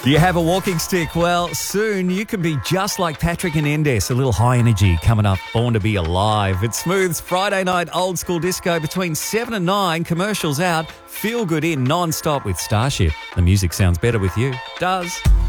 Do you have a walking stick? Well, soon you can be just like Patrick and Endes, a little high energy coming up, Born to Be Alive. It smooths Friday night old school disco between 7 and 9, commercials out, feel good in non-stop with Starship. The music sounds better with you. Does.